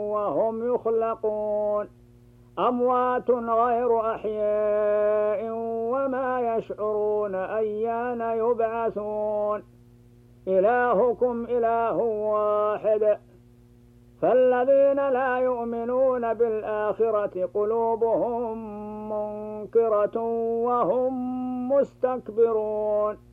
وهم يخلقون أموات غير أحياء وما يشعرون أيان يبعثون إلهكم إله واحد فالذين لا يؤمنون بالآخرة قلوبهم منكرة وهم مستكبرون